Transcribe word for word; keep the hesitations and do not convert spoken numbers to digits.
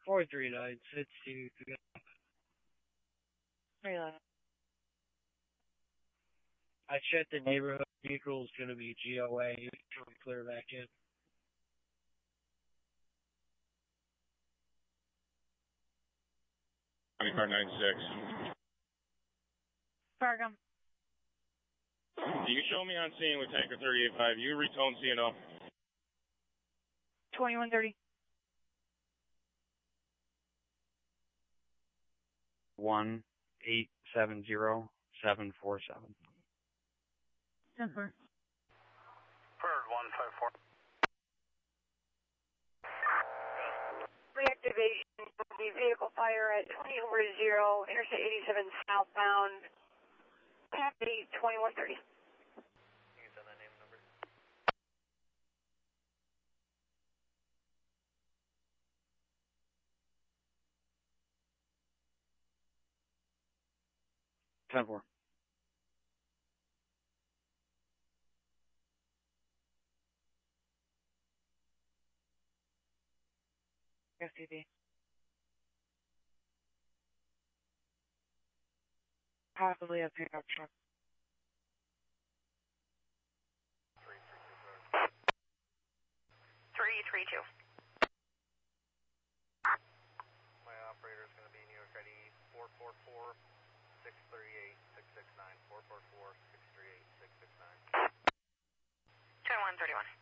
four three nine six two. Reload. I checked the neighborhood. Vehicle is going to be G O A. You can clear back in. twenty-four ninety-six. Fargo. You show me on scene with tanker thirty-eight five. You retone C N O. twenty-one thirty. One eight seven zero seven four seven. ten four. Bird one five four. Reactivation of the vehicle fire at twenty over zero, Interstate eighty-seven southbound, Tappy twenty-one thirty. Can you send that name and number? ten four. S T D. Possibly a pickup truck. three three two. My operator is going to be New York I D four four four six three eight six six nine. four four four six three eight six six nine. twenty-one thirty-one.